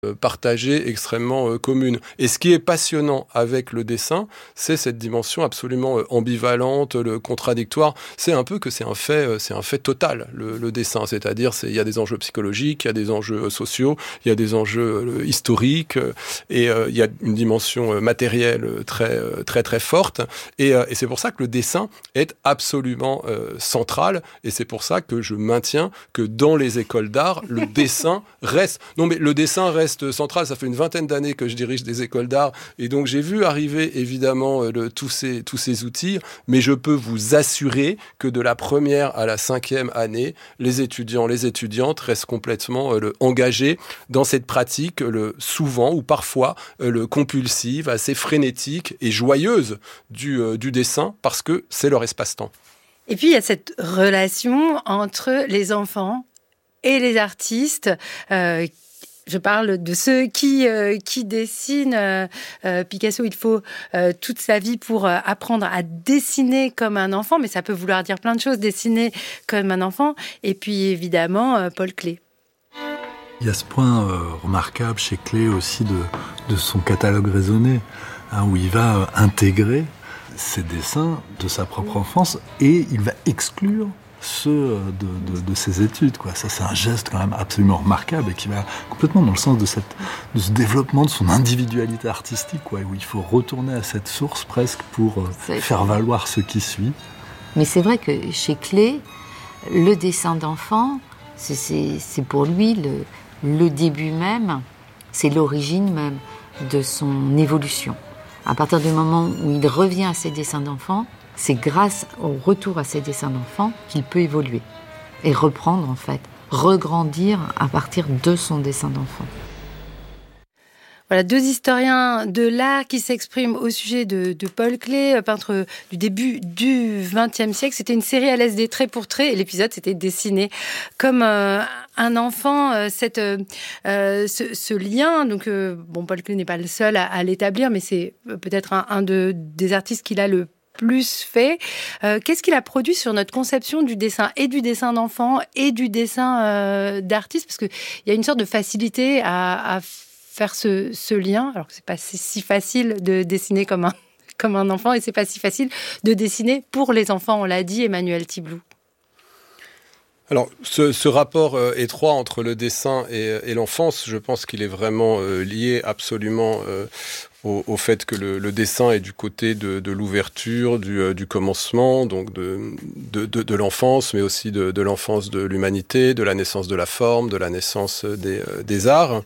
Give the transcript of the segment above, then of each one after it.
partagée, extrêmement commune. Et ce qui est passionnant avec le dessin, c'est cette dimension absolument ambivalente, le contradictoire. C'est un peu que c'est un fait total, le dessin. C'est-à-dire, il y a des enjeux psychologiques, il y a des enjeux sociaux, il y a des enjeux historiques, et il y a une dimension matérielle très forte. Et c'est pour ça que le dessin est absolument central. Et c'est pour ça que je maintiens que dans les écoles d'art, le dessin reste... Non, mais le dessin reste central. Ça fait une vingtaine d'années que je dirige des écoles d'art, et donc j'ai vu arriver évidemment tous ces outils, mais je peux vous assurer que de la première à la 5e année, les étudiants, les étudiantes restent complètement engagés dans cette pratique, souvent ou parfois compulsive, assez frénétique et joyeuse du dessin, parce que c'est leur espace-temps. Et puis il y a cette relation entre les enfants et les artistes. Je parle de ceux qui dessinent. Picasso, il faut toute sa vie pour apprendre à dessiner comme un enfant, mais ça peut vouloir dire plein de choses, dessiner comme un enfant. Et puis évidemment, Paul Klee. Il y a ce point remarquable chez Klee aussi de son catalogue raisonné, où il va intégrer ses dessins de sa propre enfance et il va exclure ceux de ses études, quoi. Ça, c'est un geste quand même absolument remarquable et qui va complètement dans le sens de ce développement de son individualité artistique, quoi, où il faut retourner à cette source presque pour faire valoir ce qui suit. Mais c'est vrai que chez Klee, le dessin d'enfant, c'est pour lui le début même, c'est l'origine même de son évolution. À partir du moment où il revient à ses dessins d'enfant, c'est grâce au retour à ses dessins d'enfant qu'il peut évoluer et reprendre, en fait, regrandir à partir de son dessin d'enfant. Voilà, 2 historiens de l'art qui s'expriment au sujet de Paul Klee, peintre du début du XXe siècle. C'était une série à l'aise des traits pour traits, et l'épisode c'était dessiné comme un enfant. Ce lien, donc Paul Klee n'est pas le seul à l'établir, mais c'est peut-être un des artistes qu'il a le plus fait. Qu'est-ce qu'il a produit sur notre conception du dessin, et du dessin d'enfant et du dessin d'artiste, parce qu'il y a une sorte de facilité à faire ce lien, alors que c'est pas si facile de dessiner comme un enfant, et c'est pas si facile de dessiner pour les enfants, on l'a dit, Emmanuel Thibloux. Alors, ce rapport étroit entre le dessin et l'enfance, je pense qu'il est vraiment lié absolument au fait que le dessin est du côté de l'ouverture, du commencement, donc de l'enfance, mais aussi de l'enfance de l'humanité, de la naissance de la forme, de la naissance des arts.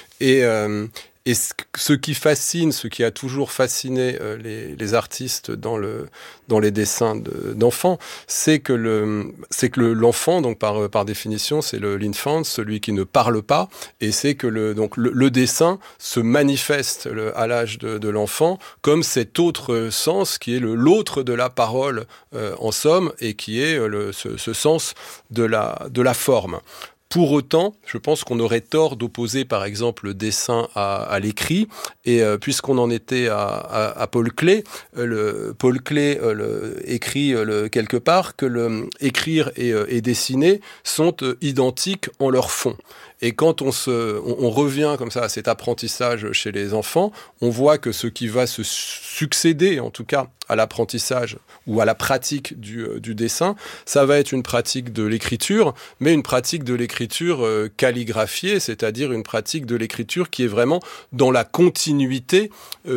Et ce qui fascine, ce qui a toujours fasciné les artistes dans les dessins d'enfants, c'est que l'enfant, donc par définition, c'est l'infant, celui qui ne parle pas, et c'est que le dessin se manifeste à l'âge de l'enfant comme cet autre sens qui est l'autre de la parole, en somme, et qui est ce sens de la forme. Pour autant, je pense qu'on aurait tort d'opposer, par exemple, le dessin à l'écrit. Et puisqu'on en était à Paul Klee, Paul Klee écrit quelque part que écrire et dessiner sont identiques en leur fond. Et quand on revient comme ça à cet apprentissage chez les enfants, on voit que ce qui va se succéder, en tout cas, à l'apprentissage ou à la pratique du dessin, ça va être une pratique de l'écriture, mais une pratique de l'écriture calligraphiée, c'est-à-dire une pratique de l'écriture qui est vraiment dans la continuité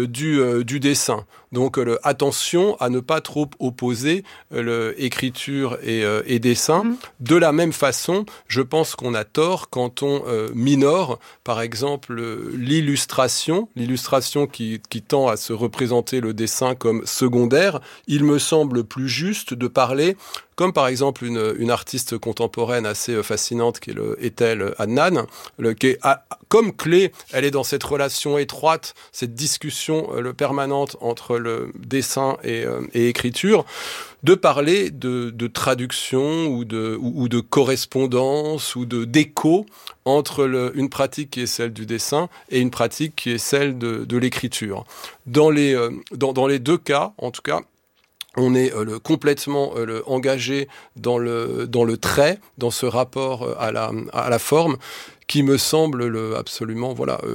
du dessin. Donc attention à ne pas trop opposer écriture et dessin. De la même façon, je pense qu'on a tort quand on minore, par exemple, l'illustration qui tend à se représenter le dessin comme secondaire. Il me semble plus juste de parler, comme par exemple une artiste contemporaine assez fascinante qui est Ethel Adnan, qui est comme Klee, elle est dans cette relation étroite, cette discussion permanente entre le dessin et écriture, de parler de traduction ou de correspondance ou d'écho entre une pratique qui est celle du dessin et une pratique qui est celle de l'écriture. Dans les 2 cas, en tout cas, on est complètement engagé dans le trait, dans ce rapport à la forme, qui me semble absolument